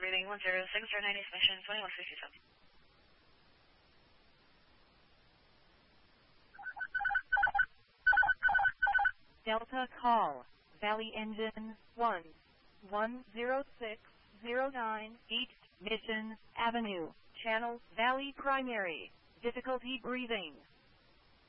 breathing 106, Nice mission 2167. Delta call, Valley engine 10609 East Mission Avenue, channel Valley primary, difficulty breathing.